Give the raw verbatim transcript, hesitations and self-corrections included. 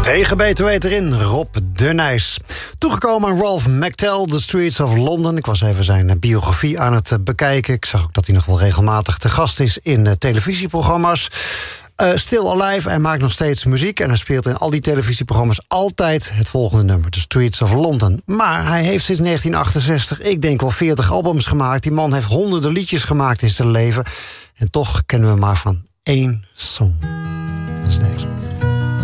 Tegen beter weten erin, Rob de Nijs. Toegekomen aan Ralph McTell, The Streets of London. Ik was even zijn biografie aan het bekijken. Ik zag ook dat hij nog wel regelmatig te gast is in televisieprogramma's. Uh, Still Alive, hij maakt nog steeds muziek... en hij speelt in al die televisieprogramma's altijd het volgende nummer... The Streets of London. Maar hij heeft sinds negentien achtenzestig, ik denk wel veertig albums gemaakt. Die man heeft honderden liedjes gemaakt in zijn leven. En toch kennen we maar van één song.